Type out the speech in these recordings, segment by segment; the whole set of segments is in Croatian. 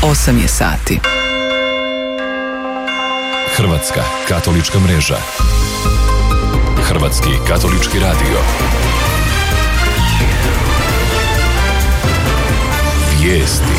8 je sati. Hrvatska katolička mreža. Hrvatski katolički radio. Vijesti.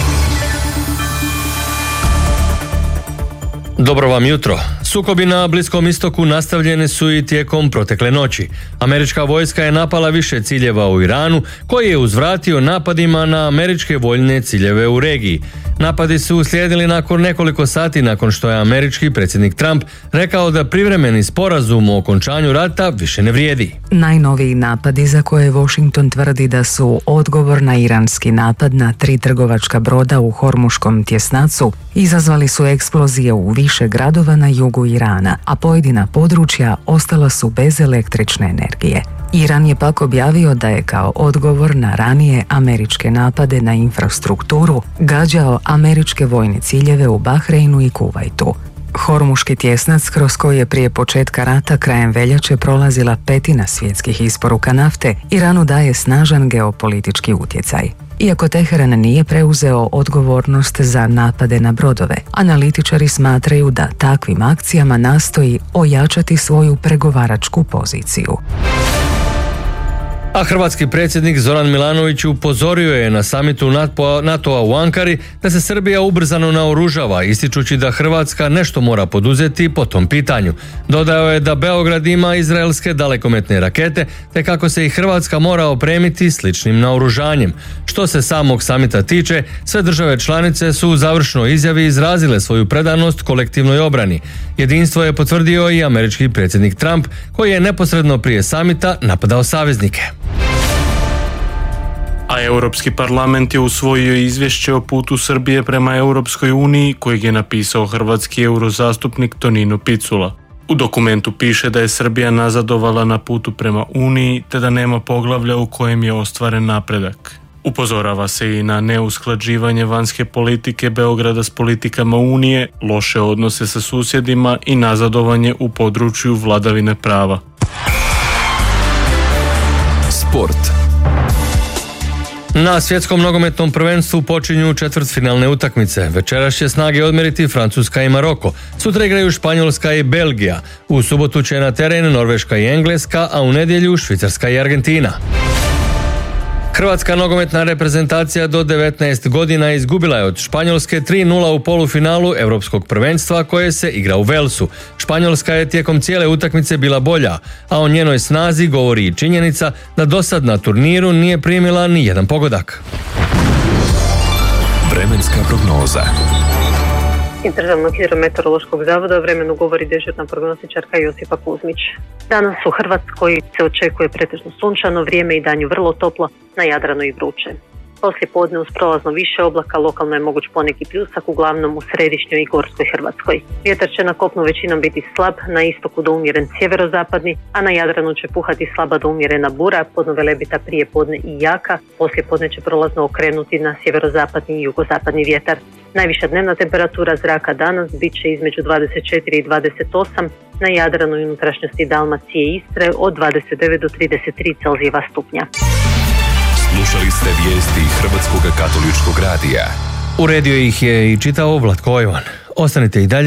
Dobro vam jutro. Sukobi na Bliskom istoku nastavljeni su i tijekom protekle noći. Američka vojska je napala više ciljeva u Iranu, koji je uzvratio napadima na američke vojne ciljeve u regiji. Napadi su uslijedili nakon nekoliko sati nakon što je američki predsjednik Trump rekao da privremeni sporazum o okončanju rata više ne vrijedi. Najnoviji napadi za koje Washington tvrdi da su odgovor na iranski napad na 3 trgovačka broda u Hormuškom tjesnacu izazvali su eksplozije u više gradova na jugu Irana, a pojedina područja ostala su bez električne energije. Iran je pak objavio da je kao odgovor na ranije američke napade na infrastrukturu gađao američke vojne ciljeve u Bahreinu i Kuvajtu. Hormuški tjesnac, kroz koji je prije početka rata krajem veljače prolazila 1/5 svjetskih isporuka nafte, Iranu daje snažan geopolitički utjecaj. Iako Teheran nije preuzeo odgovornost za napade na brodove, analitičari smatraju da takvim akcijama nastoji ojačati svoju pregovaračku poziciju. A hrvatski predsjednik Zoran Milanović upozorio je na samitu NATO-a u Ankari da se Srbija ubrzano naoružava, ističući da Hrvatska nešto mora poduzeti po tom pitanju. Dodao je da Beograd ima izraelske dalekometne rakete, te kako se i Hrvatska mora opremiti sličnim naoružanjem. Što se samog samita tiče, sve države članice su u završnoj izjavi izrazile svoju predanost kolektivnoj obrani. Jedinstvo je potvrdio i američki predsjednik Trump, koji je neposredno prije samita napadao saveznike. A Europski parlament je usvojio izvješće o putu Srbije prema Europskoj uniji, kojeg je napisao hrvatski eurozastupnik Tonino Picula. U dokumentu piše da je Srbija nazadovala na putu prema Uniji, te da nema poglavlja u kojem je ostvaren napredak. Upozorava se i na neusklađivanje vanjske politike Beograda s politikama Unije, loše odnose sa susjedima i nazadovanje u području vladavine prava. Sport. Na svjetskom nogometnom prvenstvu počinju četvrtfinalne utakmice. Večeras će snage odmjeriti Francuska i Maroko. Sutra igraju Španjolska i Belgija. U subotu će na teren Norveška i Engleska, a u nedjelju Švicarska i Argentina. Hrvatska nogometna reprezentacija do 19 godina izgubila je od Španjolske 3:0 u polufinalu Europskog prvenstva koje se igra u Velsu. Španjolska je tijekom cijele utakmice bila bolja, a o njenoj snazi govori i činjenica da dosad na turniru nije primila ni jedan pogodak. Vremenska prognoza. Iz Državnog hidrometeorološkog zavoda o vremenu govori dežurna prognostičarka Josipa Kuzmić. Danas u Hrvatskoj se očekuje pretežno sunčano vrijeme i danju vrlo toplo, na Jadranu i vruće. Poslije podne uz prolazno više oblaka lokalno je moguć poneki pljusak, uglavnom u središnjoj i gorskoj Hrvatskoj. Vjetar će na kopnu većinom biti slab, na istoku do umjeren sjeverozapadni, a na Jadranu će puhati slaba do umjerena bura, podnovelebita prije podne i jaka, poslije podne će prolazno okrenuti na sjeverozapadni i jugozapadni vjetar. Najviša dnevna temperatura zraka danas bit će između 24 i 28, na Jadranu i unutrašnjosti Dalmacije i Istre od 29 do 33 Celzijeva stupnja. Slušali ste vijesti Hrvatskog katoličkog radija. Uredio ih je i čitao Vlatko Jovan. Ostanite i dalje